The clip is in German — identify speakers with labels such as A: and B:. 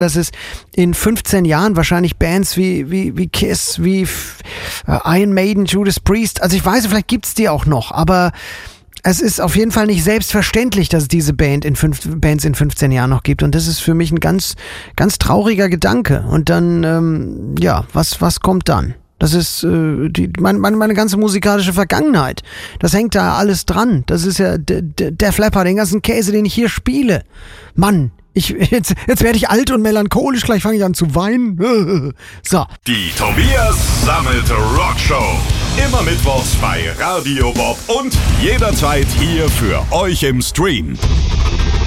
A: dass es in 15 Jahren wahrscheinlich Bands wie Kiss, wie Iron Maiden, Judas Priest, also ich weiß, vielleicht gibt's die auch noch, aber es ist auf jeden Fall nicht selbstverständlich, dass es diese Bands in 15 Jahren noch gibt. Und das ist für mich ein ganz, ganz trauriger Gedanke. Und dann, was kommt dann? Das ist meine ganze musikalische Vergangenheit. Das hängt da alles dran. Das ist ja Def Leppard, den ganzen Käse, den ich hier spiele. Mann, jetzt werde ich alt und melancholisch, gleich fange ich an zu weinen. So.
B: Die Tobias Sammet Rockshow. Immer mittwochs bei Radio Bob und jederzeit hier für euch im Stream.